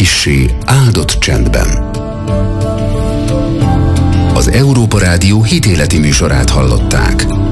kissé áldott csendben. Az Európa Rádió hitéleti műsorát hallották.